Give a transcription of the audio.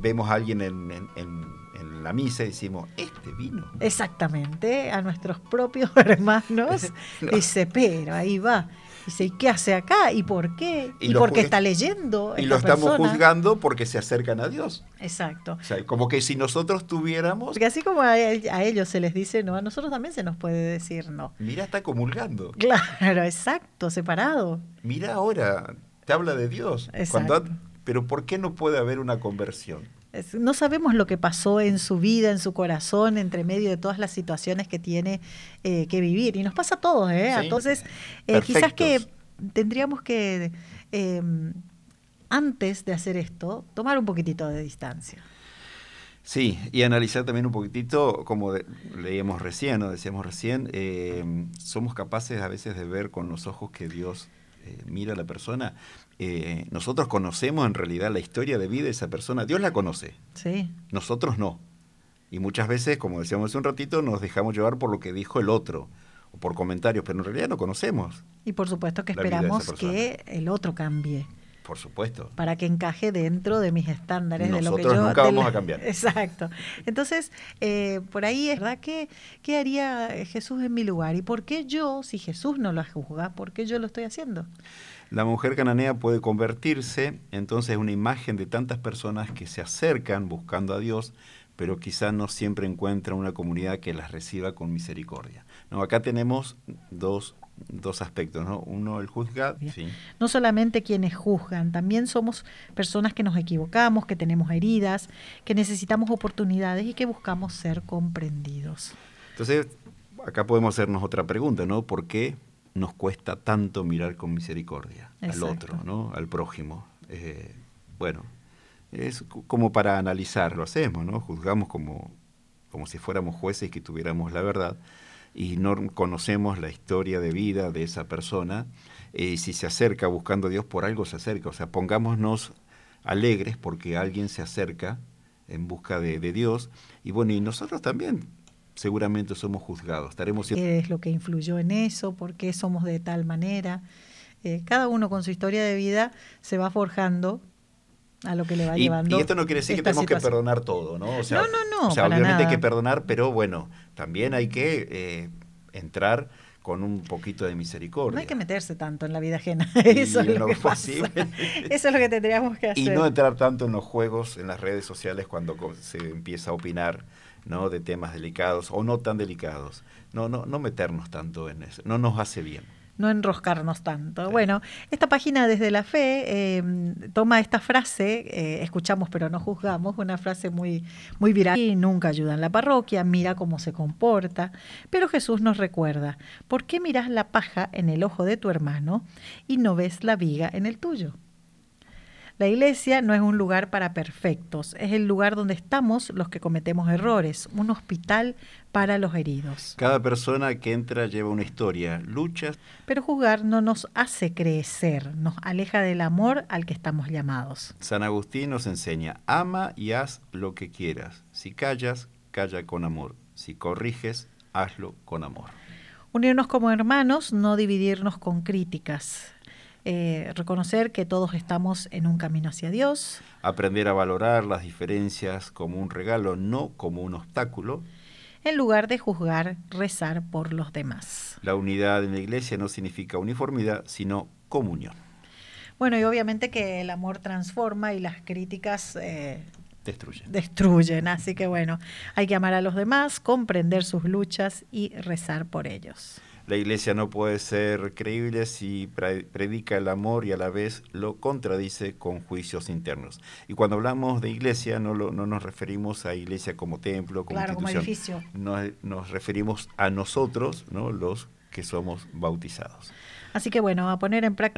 vemos a alguien en la misa y decimos, este vino. Exactamente, a nuestros propios hermanos. No. Dice, pero ahí va. Dice, ¿y qué hace acá? ¿Y por qué? ¿Y por qué está leyendo y esta lo estamos persona? juzgando porque se acercan a Dios. Exacto. O sea, como que si nosotros tuviéramos... Porque así como a ellos se les dice no, a nosotros también se nos puede decir no. Mira, está comulgando. Claro, exacto, separado. Mira ahora, te habla de Dios. Exacto. Pero ¿por qué no puede haber una conversión? No sabemos lo que pasó en su vida, en su corazón, entre medio de todas las situaciones que tiene que vivir. Y nos pasa a todos, ¿eh? Sí. Entonces, quizás que tendríamos que, antes de hacer esto, tomar un poquitito de distancia. Sí, y analizar también un poquitito, como leíamos recién, ¿no? Decíamos recién, somos capaces a veces de ver con los ojos que Dios mira a la persona. Nosotros conocemos en realidad la historia de vida de esa persona. Dios la conoce. Sí. Nosotros no. Y muchas veces, como decíamos hace un ratito, nos dejamos llevar por lo que dijo el otro o por comentarios, pero en realidad no conocemos. Y por supuesto que esperamos que el otro cambie. Por supuesto. Para que encaje dentro de mis estándares. Nosotros de lo que yo... nunca vamos a cambiar. Exacto. Entonces, por ahí es verdad que ¿qué haría Jesús en mi lugar? ¿Y por qué yo, si Jesús no lo juzga, por qué yo lo estoy haciendo? La mujer cananea puede convertirse entonces en una imagen de tantas personas que se acercan buscando a Dios, pero quizás no siempre encuentran una comunidad que las reciba con misericordia. No, acá tenemos dos aspectos, ¿no? Uno, el juzgar. Sí. No solamente quienes juzgan, también somos personas que nos equivocamos, que tenemos heridas, que necesitamos oportunidades y que buscamos ser comprendidos. Entonces, acá podemos hacernos otra pregunta, ¿no? ¿Por qué nos cuesta tanto mirar con misericordia al otro, ¿no? Al prójimo? Bueno, es como para analizar, lo hacemos, ¿no? Juzgamos como si fuéramos jueces que tuviéramos la verdad, y no conocemos la historia de vida de esa persona. Si se acerca buscando a Dios, por algo se acerca. O sea, pongámonos alegres porque alguien se acerca en busca de Dios. Y bueno, y nosotros también seguramente somos juzgados. Estaremos ¿Qué es lo que influyó en eso? ¿Por qué somos de tal manera? Cada uno con su historia de vida se va forjando a lo que le va llevando. Y esto no quiere decir que tenemos que perdonar todo, ¿no? O sea, no, o sea, para obviamente nada. hay que perdonar, pero bueno, también hay que entrar con un poquito de misericordia. No hay que meterse tanto en la vida ajena. Eso es lo que pasa. Eso es lo que tendríamos que hacer. Y no entrar tanto en los juegos, en las redes sociales, cuando se empieza a opinar, ¿no? De temas delicados o no tan delicados. No meternos tanto en eso. No nos hace bien. No enroscarnos tanto. Sí. Bueno, esta página Desde la Fe toma esta frase, escuchamos pero no juzgamos, una frase muy, muy viral. Y nunca ayuda en la parroquia, mira cómo se comporta. Pero Jesús nos recuerda, ¿por qué miras la paja en el ojo de tu hermano y no ves la viga en el tuyo? La iglesia no es un lugar para perfectos, es el lugar donde estamos los que cometemos errores, un hospital para los heridos. Cada persona que entra lleva una historia, luchas. Pero juzgar no nos hace crecer, nos aleja del amor al que estamos llamados. San Agustín nos enseña, ama y haz lo que quieras. Si callas, calla con amor. Si corriges, hazlo con amor. Unirnos como hermanos, no dividirnos con críticas. Reconocer que todos estamos en un camino hacia Dios. Aprender a valorar las diferencias como un regalo, no como un obstáculo. En lugar de juzgar, rezar por los demás. La unidad en la iglesia no significa uniformidad, sino comunión. Bueno, y obviamente que el amor transforma y las críticas destruyen. Así que bueno, hay que amar a los demás, comprender sus luchas y rezar por ellos. La iglesia no puede ser creíble si predica el amor y a la vez lo contradice con juicios internos. Y cuando hablamos de iglesia no nos referimos a iglesia como templo, como institución. Como edificio. Nos referimos a nosotros, ¿no? Los que somos bautizados. Así que bueno, a poner en práctica